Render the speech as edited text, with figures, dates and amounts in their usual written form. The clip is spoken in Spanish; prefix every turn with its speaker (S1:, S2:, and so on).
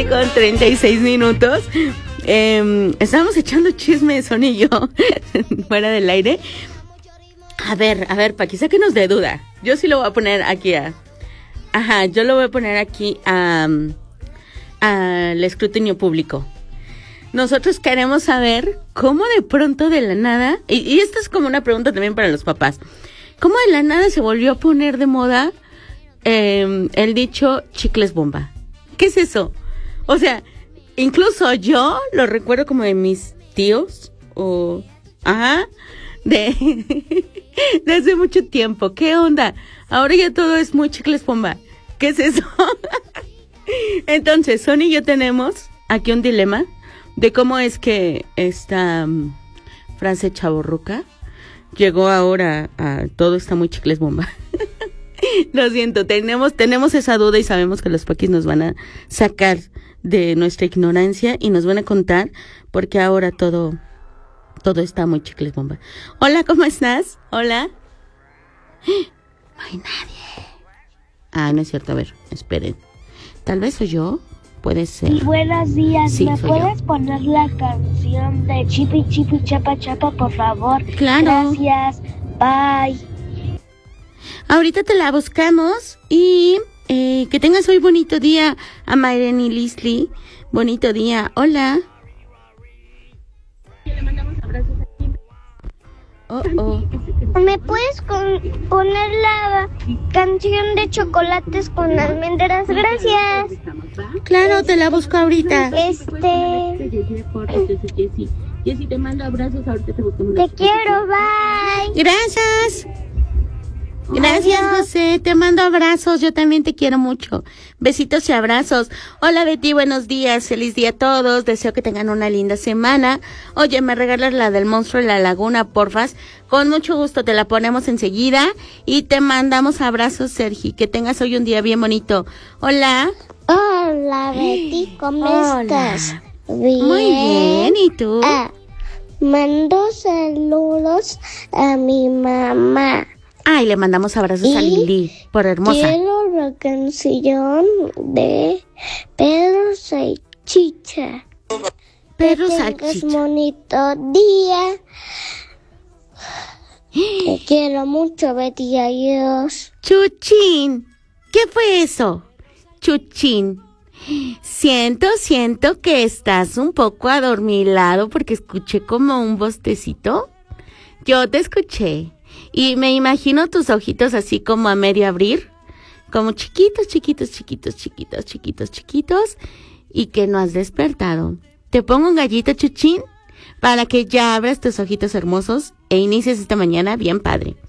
S1: 7:36. Estábamos echando chisme, Son y yo, fuera del aire. A ver, Paqui, sáquenos de duda. Yo sí lo voy a poner aquí yo lo voy a poner aquí al escrutinio público. Nosotros queremos saber cómo de pronto de la nada, y esta es como una pregunta también para los papás, cómo de la nada se volvió a poner de moda el dicho chicles bomba. ¿Qué es eso? O sea, incluso yo lo recuerdo como de mis tíos, de hace mucho tiempo. ¿Qué onda? Ahora ya todo es muy chicles bomba. ¿Qué es eso? Entonces, Son y yo tenemos aquí un dilema de cómo es que esta frase chavorruca llegó ahora a todo está muy chicles bomba. Lo siento, tenemos esa duda y sabemos que los paquis nos van a sacar de nuestra ignorancia y nos van a contar porque ahora todo está muy chicles bomba. Hola, ¿cómo estás? Hola. No hay nadie. No es cierto, a ver, esperen. Tal vez soy yo, puede ser.
S2: Buenos días,
S1: sí,
S2: ¿me puedes poner la canción de Chipi Chipi Chapa Chapa, por favor?
S1: Claro.
S2: Gracias, bye.
S1: Ahorita te la buscamos y que tengas hoy bonito día a Mayren y Leslie. Bonito día, hola. Le mandamos abrazos aquí.
S2: ¿Me puedes poner la canción de chocolates con almendras? Gracias.
S1: Claro, te la busco ahorita.
S3: Jessy, te mando abrazos, ahorita te busco.
S2: Te quiero, bye.
S1: Gracias. Gracias, José, te mando abrazos, yo también te quiero mucho. Besitos y abrazos. Hola, Betty, buenos días, feliz día a todos, deseo que tengan una linda semana. Oye, ¿me regalas la del monstruo de la laguna, porfas? Con mucho gusto, te la ponemos enseguida y te mandamos abrazos, Sergi, que tengas hoy un día bien bonito. Hola.
S2: Hola, Betty, ¿cómo estás?
S1: Bien. Muy bien, ¿y tú?
S2: Mando saludos a mi mamá.
S1: Y le mandamos abrazos a Lili, por hermosa.
S2: Quiero la canción de Pedro Salchicha.
S1: Pedro
S2: Que
S1: Salchicha.
S2: tengas bonito día. Te quiero mucho, Betty, adiós.
S1: Chuchín, ¿qué fue eso? Chuchín, siento que estás un poco adormilado porque escuché como un bostecito. Yo te escuché. Y me imagino tus ojitos así como a medio abrir, como chiquitos, y que no has despertado. Te pongo un gallito, Chuchín, para que ya abras tus ojitos hermosos e inicies esta mañana bien padre.